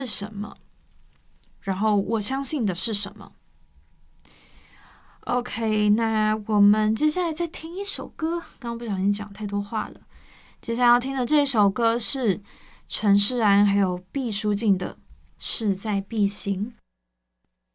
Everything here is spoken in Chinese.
是什么？然后我相信的是什么？ OK， 那我们接下来再听一首歌。刚刚不小心讲太多话了。接下来要听的这首歌是陈势安还有毕书尽的《势在必行》。